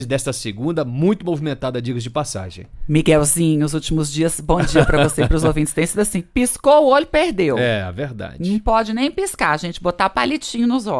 desta segunda, muito movimentada, diga de passagem. Miguelzinho, os últimos dias, bom dia pra você e pros ouvintes, tem sido assim, piscou o olho, perdeu. É, a verdade. Não pode nem piscar, gente, botar palitinho nos olhos.